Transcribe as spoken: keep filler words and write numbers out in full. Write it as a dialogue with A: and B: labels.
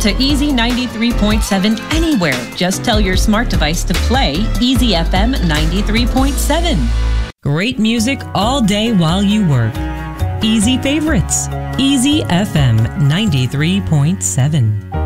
A: to Easy ninety-three point seven anywhere. Just tell your smart device to play Easy F M ninety-three point seven. Great music all day while you work. Easy Favorites. Easy F M ninety-three point seven.